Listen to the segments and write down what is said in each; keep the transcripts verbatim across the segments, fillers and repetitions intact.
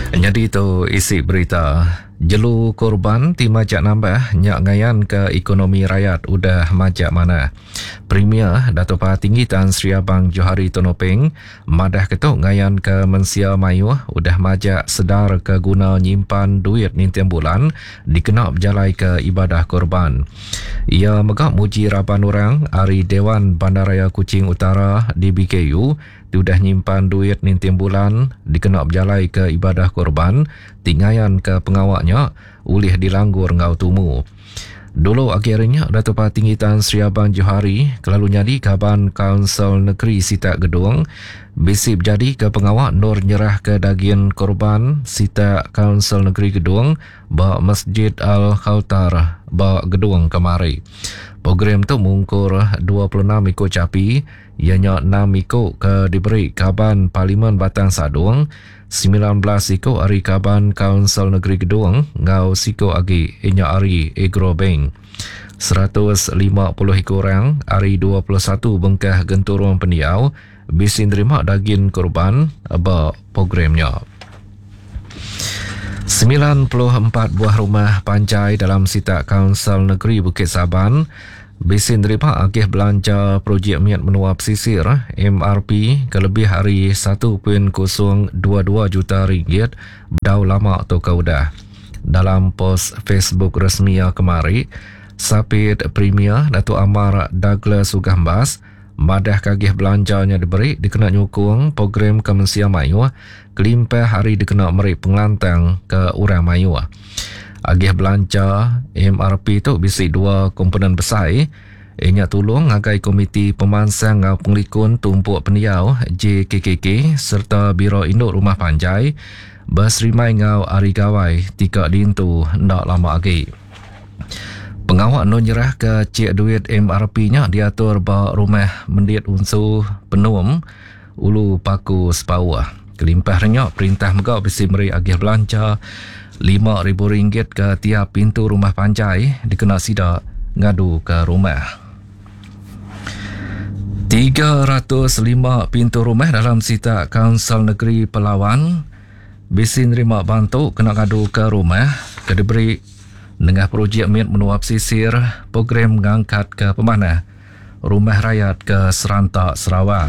Jadi tu isi berita. Jelu korban ti majak nambah nyak ngayan ke ekonomi rakyat udah majak mana. Premier Dato' Paha Tinggi Tan Sri Abang Johari Tonopeng madah ketuk ngayan ke Mensia Mayu udah majak sedar ke guna nyimpan duit nintian bulan dikenal berjalai ke ibadah korban. Ia megak muji raban orang Ari Dewan Bandaraya Kuching Utara di B K U sudah nyimpan duit nintian bulan dikenal berjalai ke ibadah korban tingayan ke pengawaknya ulih dilanggur ngau tumu. Dulu akhirnya Dato' Paha Tinggi Tan Sri Abang Johari kelalu nyadi kaban Kaunsil Negeri Sitak Gedung bisip jadi ke pengawak nur nyerah ke dagian korban Sitak Kaunsil Negeri Gedung ba Masjid Al-Khawtar ba Gedung kemari. Program tu mungkur dua puluh enam ikut capi, ianya enam ikut ke diberi kaban Parlimen Batang Sadung, sembilan belas ikut ari kaban Kaunsil Negeri Gedung, ngau siko agi inya ari Agro Bank. seratus lima puluh ikut orang ari dua puluh satu bengkah genturun pendiau bisin terima daging korban aba programnya. sembilan puluh empat buah rumah panjai dalam Sitak Kaunsil Negeri Bukit Saban bisin terima agih belanja projek miat menuap sisir M R P kelebih hari satu kosong dua dua juta ringgit dau lama atau kaudah. Dalam pos Facebook resmi kemari, Sapit Premier Dato' Amar Douglas Sugambas madah kagih belanjanya diberi dikena nyukung program Kemensia Mayu kelimpah hari dikena meri pengelantang ke orang Mayu. Agih belanja M R P tu bisi dua komponen besar. Ianya tolong ngagai komiti pemansang ngau penglikun tumpuk pendiau J K K K serta Biro Induk Rumah Panjai basrimai ngau ari gawai tika dintu ndak lama lagi. Pengawak non nyerah ke cek duit M R P-nya diatur ba rumah mendit unsur penum ulu paku sepawah. Kelimpahnya perintah megak bisi meri agih belanja lima ribu ringgit ke tiap pintu rumah panjai dikena sidak ngadu ke rumah. tiga ratus lima pintu rumah dalam Sitak Kaunsil Negeri Pelawan bisi nerima bantu kena ngadu ke rumah ke diberi dengan projek miat menuap sisir program ngangkat ke pemanah rumah rakyat ke Serantak Sarawak.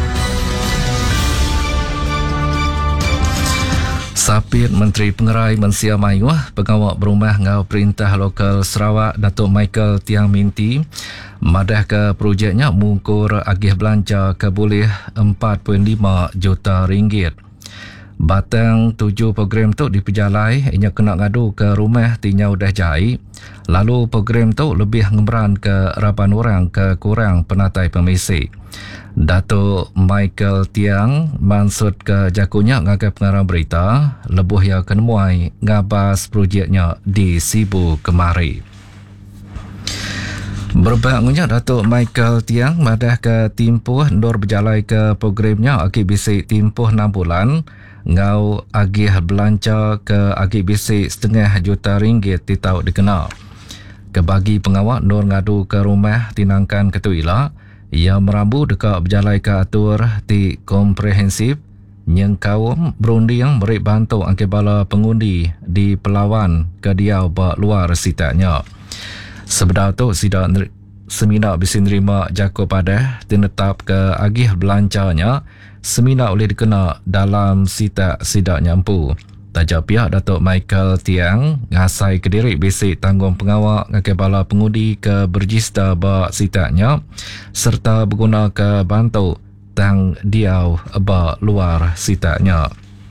Sapit Menteri Pengerai Mensia Mayu pengawak berumah ngau perintah lokal Sarawak Datuk Michael Tiang Minti madah ke projeknya mungkur agih belanja ke boleh empat perpuluhan lima juta ringgit. Batang tujuh program tu diperjalai ianya kena ngadu ke rumah tinyau dah jai. Lalu program tu lebih ngemeran ke raban orang ke kurang penatai pemisi. Datuk Michael Tiang maksud ke jakunya ngagai pengarah berita lebuh ya kenemuai ngabas projeknya di Sibu kemari. Berbangunnya Datuk Michael Tiang madah ke timpuh ndor berjalai ke programnya agih bisik timpuh enam bulan ngau agih belanja ke agih bisik setengah juta ringgit titau dikenal. Kebagi pengawak ndor ngadu ke rumah tinangkan ketuila ia merambu dekat berjalai ke atur ti komprehensif yang kaum berundi yang beri bantu angke bala pengundi di Pelawan ke diau bak luar sitaknya. Sebedar tu sidak semina bisi nerima jako padah tinetap ke agih belanjanya semina boleh dikena dalam sitak sidak nyampu. Tajak pihak Datuk Michael Tiang ngasai kediri bisi tanggung pengawak ngake bala pengundi ke berjista bak sitaknya serta berguna ke bantu tang diau bak luar sitaknya.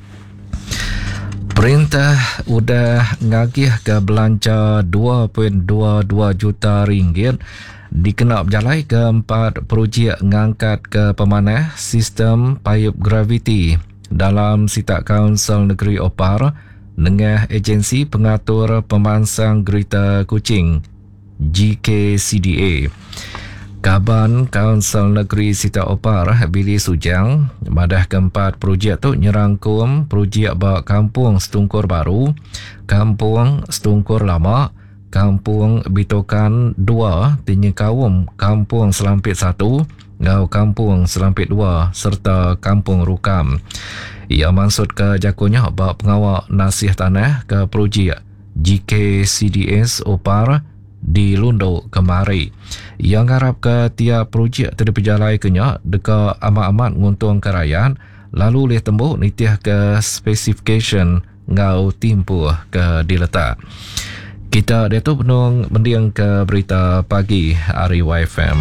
Perintah udah ngagih ke belanja dua perpuluhan dua dua juta ringgit dikena berjalai ke empat projek ngangkat ke pemanah sistem payup graviti dalam Sitak Kaunsil Negeri Opar dengan agensi pengatur pemansang Gerita Kuching G K C D A. Kaban Kaunsil Negeri Sitak Opar Billy Sujang madah keempat projek tu nyerangkum projek bak Kampung Setungkur Baru, Kampung Setungkur Lama, Kampung Bitokan dua, Tinya Kawum Kampung Selampit satu, Ngau Kampung Selampit dua serta Kampung Rukam. Ia maksud ke jakunya bak pengawal nasih tanah ke projek G K C D S Opar di Lundo kemari. Yang harap ke tiap projek terdiperjalai kenya deka amat-amat nguntung ke rakyat, lalu leh tembuk nitih ke specification ngau timpu ke diletak. Kita Dato' Penung mendiang ke berita pagi Ari Y F M.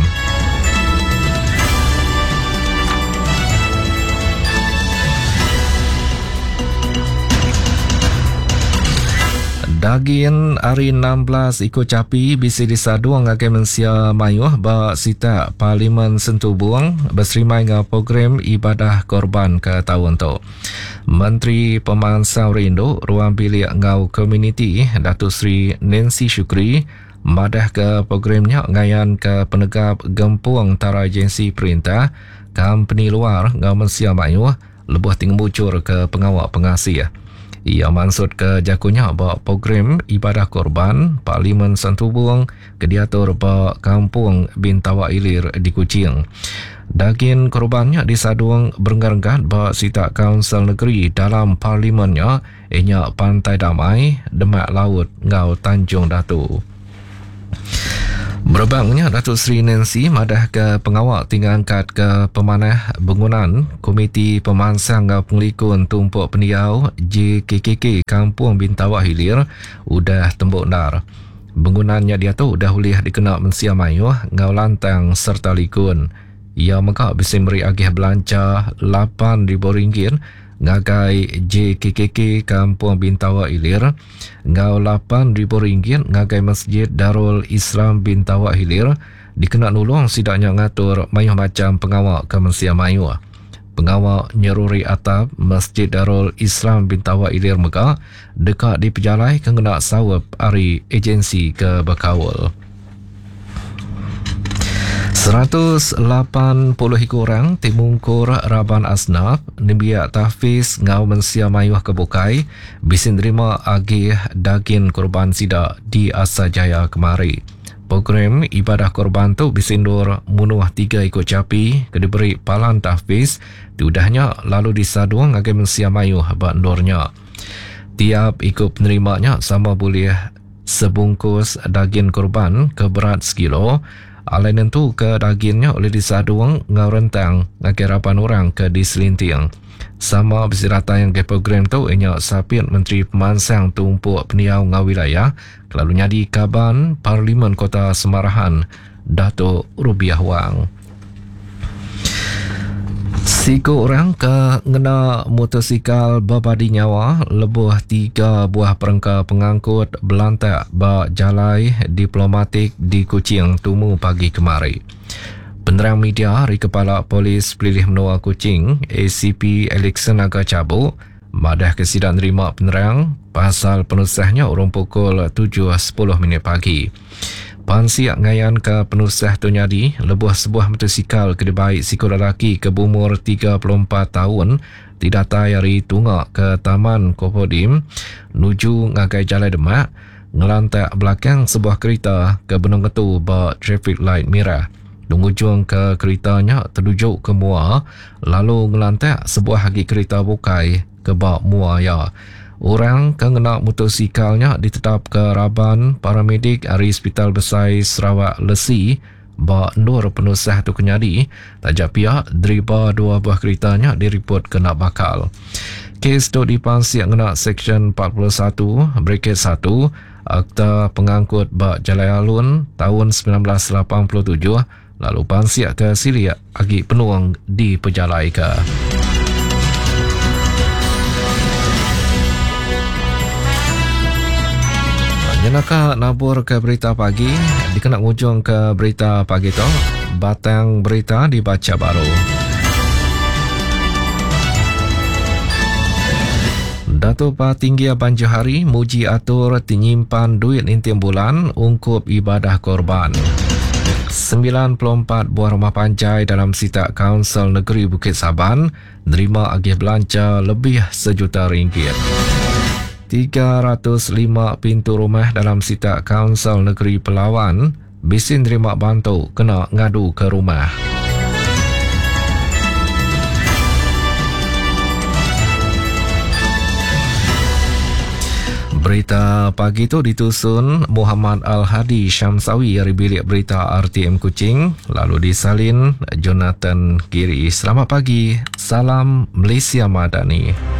Daging hari enam belas ikut capi bisi disaduang akan mensia mayuh ba sita Parlimen Sentubung berserimai dengan program ibadah korban ke tahun tu. Menteri Pemansang Rindu Ruang Bilik Ngau Komuniti Datuk Seri Nancy Shukri madah ke programnya ngayan ke penegap gempuang tara agensi perintah company luar ngau mensia mayuh lebuh tinggal bucur ke pengawal pengasih. Ia maksud ke jakunya bahawa program ibadah korban Parlimen Sentubung kediatur bahawa kampung Bintawa Ilir di Kuching. Daging korbannya disaduang berenggat-enggat bahawa sita Kaunsil Negeri dalam Parlimennya ianya Pantai Damai, Demak Laut, Ngau Tanjung Datu. Berbangnya Datuk Seri Nancy madah ke pengawal tinggal angkat ke pemanah bangunan Komiti Pemansang Penglikun Tumpuk Pendiau J K K K Kampung Bintawa Hilir udah tembuk dar. Bangunannya dia tu dah boleh dikenal mensia mayuh ngau lantang serta likun. Ia maka bisa beri agih belanja lapan ribu ringgit ngagai J K K K Kampung Bintawa Hilir, ngau lapan ribu ringgit ngagai Masjid Darul Islam Bintawa Hilir dikena nulung sidaknya ngatur mayuh macam pengawal ke mensia mayuh. Pengawal nyeruri atap Masjid Darul Islam Bintawa Hilir mega dekat di pejalai kena sawap ari agensi ke Bakawal. seratus lapan puluh orang timungkur Raban Asnaf nimbiak tahfiz ngau mensia mayuh kebukai bisin terima agih daging korban sidak di Asajaya kemari. Program ibadah korban tu bisindur munuh tiga ikut capi ke diberi palan tahfiz diudahnya lalu disaduang agih mensia mayuh bandornya. Tiap ikut penerimanya sama boleh sebungkus daging korban ke berat sekilo. Alain itu ke dagingnya oleh disaduang ngau rentang ngakirapan orang ke diselinting. Sama bersirata yang ke program tu ianya sapit Menteri Pemansang Tumpuk Pendiau ngau wilayah kelalu nyadi kaban Parlimen Kota Semarahan Dato' Rubiah Wang. Siku orang ke ngena motosikal babadi nyawa lebuh tiga buah perangka pengangkut belantak ba jalai diplomatik di Kuching tumu pagi kemari. Penerang media dari Kepala Polis Pelilih Menua Kuching A C P Alexon Aga Cabuk madah kesidang nerima penerang pasal penusahnya urung pukul tujuh sepuluh minit pagi. Pansiak ngayan ke penusah tu nyadi lebuh sebuah motosikal kedebaik siku lelaki ke umur tiga puluh empat tahun didatai dari Tunggak ke Taman Kopodim nuju ngagai Jalan Demak ngelantak belakang sebuah kereta ke Benung Ketu ba traffic light merah. Dungujung ke keretanya terdujuk ke Mua lalu ngelantak sebuah hagi kereta bukai ke ba Mua ya. Orang kena motosikalnya ditetap ke Raban paramedik dari Hospital Besar Sarawak Lesi ba nur penusah tu kenyadi tajak pihak deriba dua buah keretanya diripot kena bakal. Kes tu dipansiak kena Seksyen empat puluh satu Braket satu Akta Pengangkut ba Jalai Alun tahun sembilan belas lapan puluh tujuh lalu pansiak ke Siliak agi penuang di pejalai ke. Jenaka nabur ke berita pagi, dikena ujung ke berita pagi tu, batang berita dibaca baru. Datuk Patinggi Abang Johari muji atur tinyimpan duit intim bulan ungkup ibadah korban. sembilan puluh empat buah rumah panjai dalam sita Kaunsil Negeri Bukit Saban nerima agih belanja lebih sejuta ringgit. tiga ratus lima pintu rumah dalam sita Kaunsil Negeri Pelawan bisin terima bantu kena ngadu ke rumah. Berita pagi itu ditusun Muhammad Al-Hadi Syamsawi dari bilik berita R T M Kuching, lalu disalin Jonathan Giri. Selamat pagi, salam Malaysia Madani.